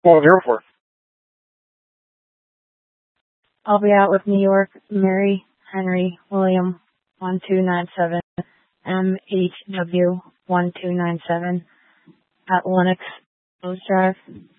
Well, airport. I'll be out with New York, Mary, Henry, William, 1297, MHW 1297 at Lenox Rose Drive.